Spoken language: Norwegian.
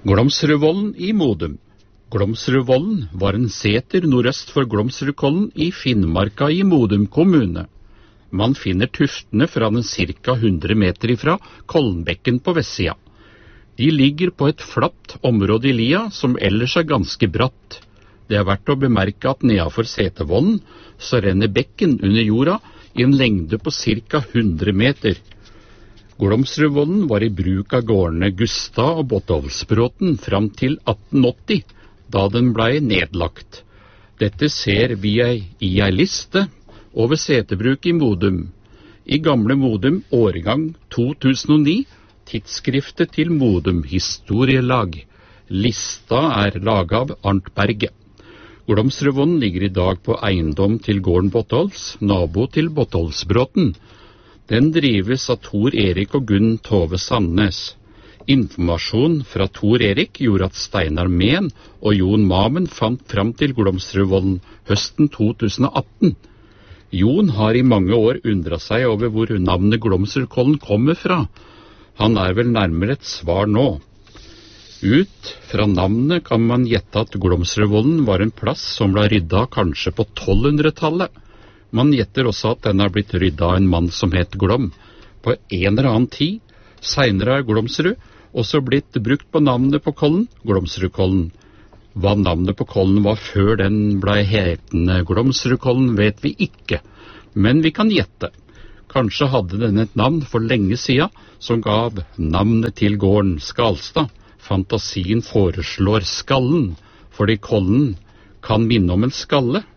Glomsrudvollen i Modum. Glomsrudvollen var en seter nordøst for Glomsrudkollen i Finnmarka i Modum kommune. Man finner tuftene fra den cirka 100 meter ifra Kollenbekken på vestsida. De ligger på et flatt område i lia som ellers er ganske bratt. Det er verdt å bemerke at nedenfor Setervollen så renner bekken under jorda i en lengde på cirka 100 meter. Glomsrudvollen var i bruk av gårdene Gustad og Bottolfsbråten fram til 1880, da den blei nedlagt. Dette ser vi i ei liste over seterbruk i Modum. I gamle Modum årgang 2009, tidsskriftet til Modum Historielag. Lista er laget av Arnt Berge. Glomsrudvollen ligger i dag på eiendom til gården Bottolfs, nabo til Bottolfsbråten. Den drives av Tor Erik og Gunn Tove Sandnes. Informasjon fra Tor Erik gjorde at Steinar Mehn og Jon Mamen fant fram til Glomsrudvollen høsten 2018. Jon har i mange år undret seg over hvor navnet Glomsrudkollen kommer fra. Han er vel nærmere et svar nå. Ut fra navnet kan man gjette at Glomsrudvollen var en plass som ble rydda kanskje på 1200-tallet. Man gjetter også at den har blitt rydda av en mann som het Glom. På en eller annen tid, senere er Glomsrud også blitt brukt på navnet på kollen, Glomsrudkollen. Hva navnet på kollen var før den ble hetende Glomsrudkollen vet vi ikke, men vi kan gjette. Kanskje hadde den et navn for lenge siden som gav navnet til gården Skalstad. Fantasien foreslår skallen, fordi kollen kan minne om en skalle,